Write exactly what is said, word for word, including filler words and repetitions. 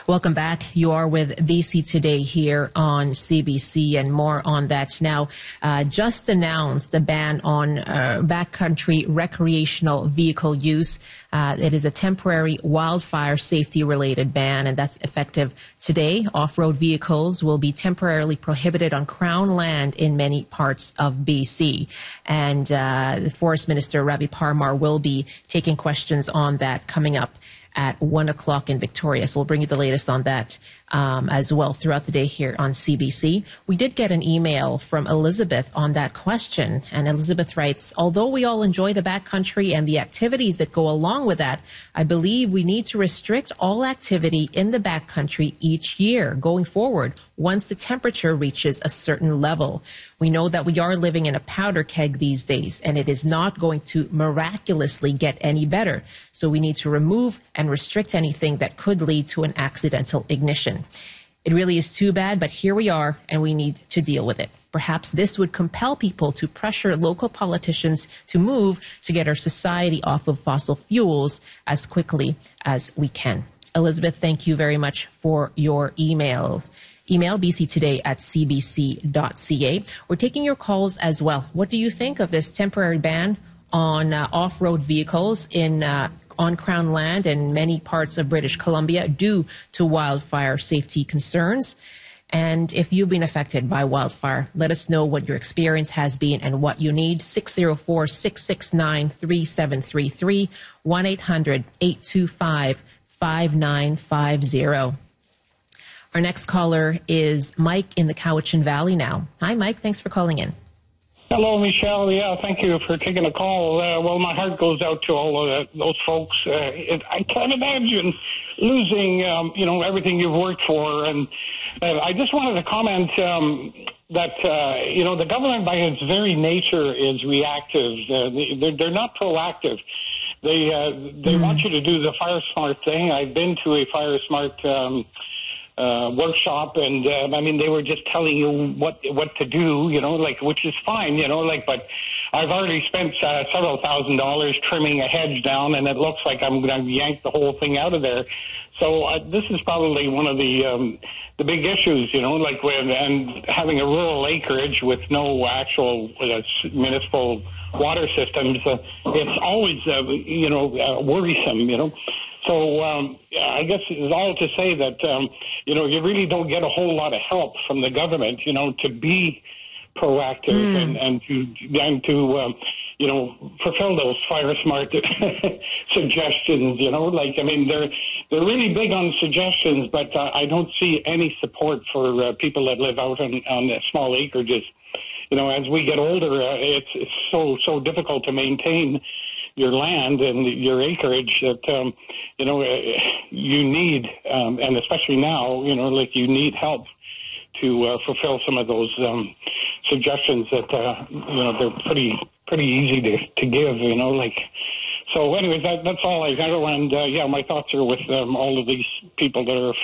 Welcome back. You are with B C Today here on C B C, and more on that now. Uh, just announced a ban on uh, backcountry recreational vehicle use. Uh, it is a temporary wildfire safety-related ban, and that's effective today. Off-road vehicles will be temporarily prohibited on Crown land in many parts of B C. And uh, the Forest Minister, Ravi Parmar, will be taking questions on that coming up at one o'clock in Victoria. So we'll bring you the latest on that um, as well throughout the day here on C B C. We did get an email from Elizabeth on that question, and Elizabeth writes, although we all enjoy the backcountry and the activities that go along with that, I believe we need to restrict all activity in the backcountry each year going forward once the temperature reaches a certain level. We know that we are living in a powder keg these days, and it is not going to miraculously get any better. So we need to remove and restrict anything that could lead to an accidental ignition. It really is too bad, but here we are, and we need to deal with it. Perhaps this would compel people to pressure local politicians to move to get our society off of fossil fuels as quickly as we can. Elizabeth, thank you very much for your email. Email b c today at c b c dot c a. We're taking your calls as well. What do you think of this temporary ban on uh, off-road vehicles in uh, on Crown land and many parts of British Columbia due to wildfire safety concerns? And if you've been affected by wildfire, let us know what your experience has been and what you need. six zero four, six six nine, three seven three three, one eight hundred, eight two five, five nine five zero. Our next caller is Mike in the Cowichan Valley now. Hi, Mike. Thanks for calling in. Hello, Michelle. Yeah, thank you for taking a call. Uh, well, my heart goes out to all of the, those folks. Uh, it, I can't imagine losing, um, you know, everything you've worked for. And uh, I just wanted to comment um, that, uh, you know, the government by its very nature is reactive. Uh, they're, they're not proactive. They uh, they mm. want you to do the Fire Smart thing. I've been to a Fire Smart um Uh, workshop, and uh, I mean, they were just telling you what what to do, you know, like, which is fine, you know, like, but I've already spent uh, several thousand dollars trimming a hedge down, and it looks like I'm going to yank the whole thing out of there. So uh, this is probably one of the um, the big issues, you know, like, when, and having a rural acreage with no actual uh, municipal water systems, uh, it's always, uh, you know, uh, worrisome, you know. So um, I guess it's all to say that, um, you know, you really don't get a whole lot of help from the government, you know, to be proactive mm. and, and to, and to um, you know, fulfill those Fire Smart suggestions, you know. Like, I mean, they're, they're really big on suggestions, but uh, I don't see any support for uh, people that live out on, on small acreages. You know, as we get older, uh, it's, it's so, so difficult to maintain your land and your acreage that, um, you know, you need, um, and especially now, you know, like, you need help to uh, fulfill some of those um, suggestions that, uh, you know, they're pretty pretty easy to, to give, you know, like. So anyways, that, that's all I got. And, uh, yeah, my thoughts are with um, all of these people that are